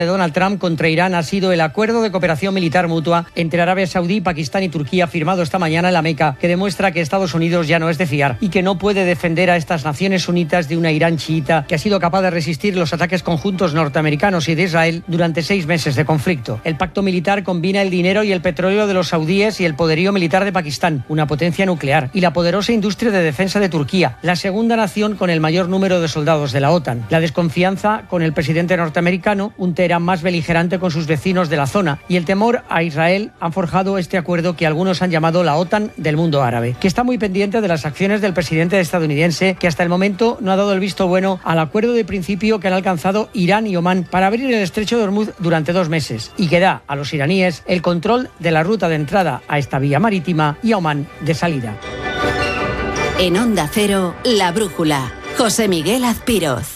de Donald Trump contra Irán ha sido el acuerdo de cooperación militar mutua entre Arabia Saudí, Pakistán y Turquía firmado esta mañana en la Meca, que demuestra que Estados Unidos ya no es de fiar y que no puede defender a estas naciones sunitas de una Irán chiita que ha sido capaz de resistir los ataques conjuntos norteamericanos y de Israel durante 6 meses de conflicto. El pacto militar combina el dinero y el petróleo de los saudíes y el poderío militar de Pakistán, una potencia nuclear, y la poderosa industria de defensa de Turquía, la segunda nación con el mayor número de soldados de la OTAN. La desconfianza con el presidente norteamericano, un Teherán más beligerante con sus vecinos de la zona, y el temor a Israel han forjado este acuerdo que algunos han llamado la OTAN del mundo árabe, que está muy pendiente de las acciones del presidente estadounidense, que hasta el momento no ha dado el visto bueno al acuerdo de principio que han alcanzado Irán y Omán para abrir el estrecho de Hormuz durante 2 meses, y que da a los iraníes el control de la ruta de entrada a esta vía marítima y a Omán de salida. En Onda Cero, La Brújula, José Miguel Azpiroz.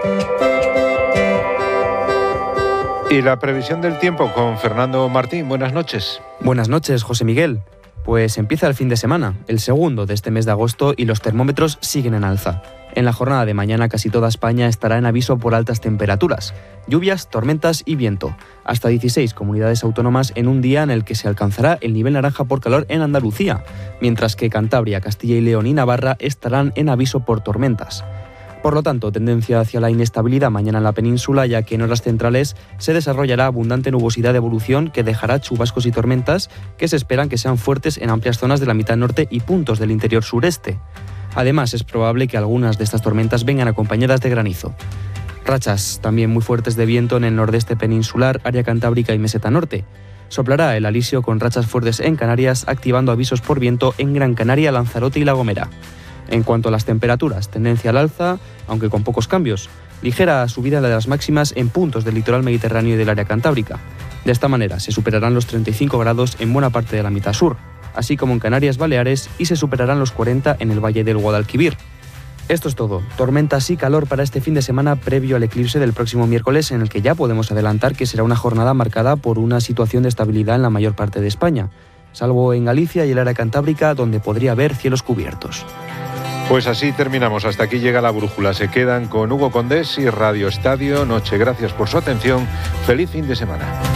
Y la previsión del tiempo con Fernando Martín. Buenas noches. Buenas noches, José Miguel. Pues empieza el fin de semana, el segundo de este mes de agosto, y los termómetros siguen en alza. En la jornada de mañana casi toda España estará en aviso por altas temperaturas, lluvias, tormentas y viento. Hasta 16 comunidades autónomas en un día en el que se alcanzará el nivel naranja por calor en Andalucía, mientras que Cantabria, Castilla y León y Navarra estarán en aviso por tormentas. Por lo tanto, tendencia hacia la inestabilidad mañana en la península, ya que en horas centrales se desarrollará abundante nubosidad de evolución que dejará chubascos y tormentas que se esperan que sean fuertes en amplias zonas de la mitad norte y puntos del interior sureste. Además, es probable que algunas de estas tormentas vengan acompañadas de granizo. Rachas también muy fuertes de viento en el nordeste peninsular, área cantábrica y meseta norte. Soplará el alisio con rachas fuertes en Canarias, activando avisos por viento en Gran Canaria, Lanzarote y La Gomera. En cuanto a las temperaturas, tendencia al alza, aunque con pocos cambios. Ligera subida de las máximas en puntos del litoral mediterráneo y del área cantábrica. De esta manera se superarán los 35 grados en buena parte de la mitad sur, así como en Canarias Baleares, y se superarán los 40 en el Valle del Guadalquivir. Esto es todo. Tormentas y calor para este fin de semana previo al eclipse del próximo miércoles, en el que ya podemos adelantar que será una jornada marcada por una situación de estabilidad en la mayor parte de España, salvo en Galicia y el área cantábrica, donde podría haber cielos cubiertos. Pues así terminamos. Hasta aquí llega La Brújula. Se quedan con Hugo Condés y Radio Estadio Noche. Gracias por su atención. Feliz fin de semana.